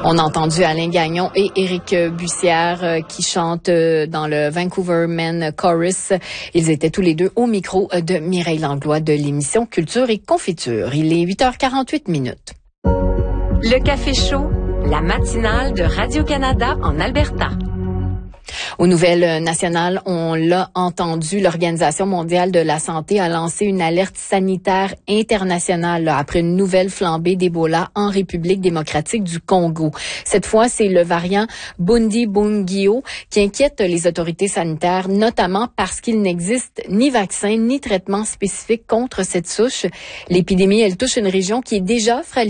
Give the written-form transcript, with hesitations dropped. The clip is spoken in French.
On a entendu Alain Gagnon et Éric Bussière qui chantent dans le Vancouver Men Chorus. Ils étaient tous les deux au micro de Mireille Langlois de l'émission Culture et Confiture. Il est 8h48 minutes. Le Café Chaud, la matinale de Radio-Canada en Alberta. Aux nouvelles nationales, on l'a entendu, l'Organisation mondiale de la santé a lancé une alerte sanitaire internationale après une nouvelle flambée d'Ebola en République démocratique du Congo. Cette fois, c'est le variant Bundibugyo qui inquiète les autorités sanitaires, notamment parce qu'il n'existe ni vaccin ni traitement spécifique contre cette souche. L'épidémie, elle touche une région qui est déjà fragilisée